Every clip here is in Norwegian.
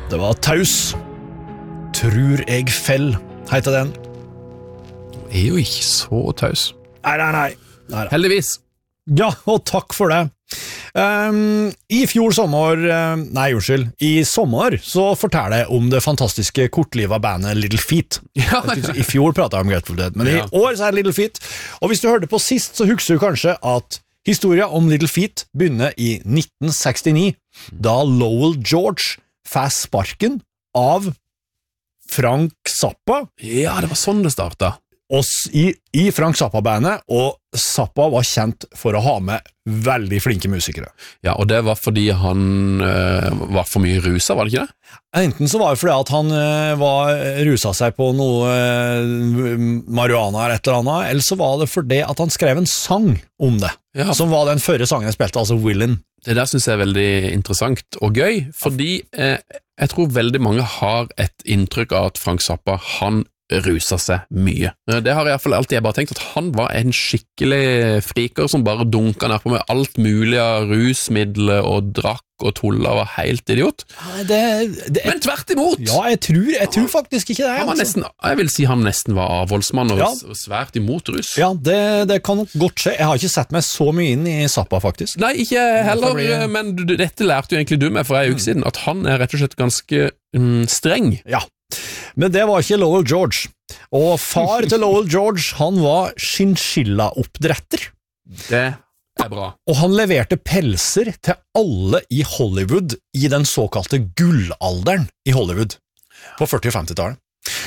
Det var Taus. Tror jeg fell, heter den. Jo ikke så taus. Nei. Heldigvis. Ja, og takk for det. I sommer så forteller jeg om det fantastiske kortlivet bandet Little Feat. Ja. I fjor pratet jeg om Grateful Dead, men i år så er det Little Feat. Og hvis du hørte på sist, så husker du kanskje at historien om Little Feat begynner i 1969, da Lowell George får sparken av Frank Zappa. Ja, det var sånn det startet. I Frank Zappa-bandet, og Zappa var kjent for å ha med veldig flinke musikere. Ja, og det var fordi han var for mye rusa, var det ikke det? Enten så var det fordi at han rusa seg på noe marihuana eller et eller annet, eller så var det fordi at han skrev en sang om det, som var den førre sangen jeg spilte, altså Willin. Det der synes jeg er veldig interessant og gøy, fordi jeg tror veldig mange har et inntrykk av at Frank Zappa, han rusa seg mye. Det har i hvert fall alltid jeg bare tenkt, at han var en skikkelig friker som bare dunket ned på med alt mulig av rusmidler og drakk og tulla og var helt idiot. Men tvert imot! Ja, jeg tror faktisk ikke det. Han var nesten, jeg vil si han nesten var avholdsmann og svært imot rus. Ja, det kan nok godt skje. Jeg har ikke sett meg så mye inn i Zappa, faktisk. Nei, ikke heller, men dette lærte jo egentlig du meg for en uke siden, at han er rett og slett ganske streng. Ja. Men det var ikke Lowell George. Og far til Lowell George, han var chinchilla-oppdretter. Det er bra. Og han leverte pelser til alle i Hollywood i den såkalte gullalderen i Hollywood på 40- og 50-tallet.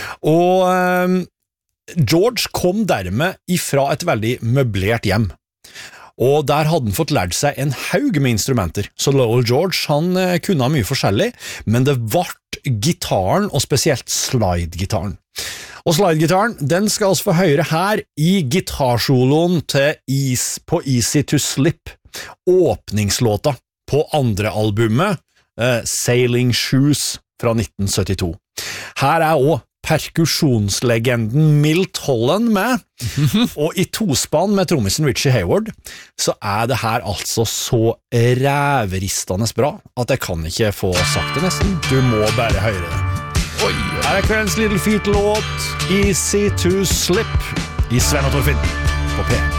Og George kom dermed ifra et veldig møblert hjem. Og der hadde han fått lært seg en haug med instrumenter. Så Lowell George, han kunne ha mye forskjellig, men det vart gitaren, og spesielt slide-gitaren. Og slide-gitaren, den skal altså få høre her i gitarsoloen på Easy to Slip, åpningslåta på andre albumet, Sailing Shoes fra 1972. Her er også perkusjonslegenden Milt Holland med, og i tospann med trommisen Richie Hayward, så er det her altså så rævristende bra at jeg kan ikke få sagt det nesten. Du må bare høre det. Her er kveldens Little Feat-låt Easy to Slip i Sven og Torfinn på P1.